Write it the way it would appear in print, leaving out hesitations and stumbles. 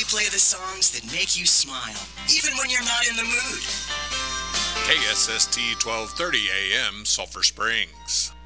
play the songs that make you smile, even when you're not in the mood. KSST 1230 AM, Sulphur Springs.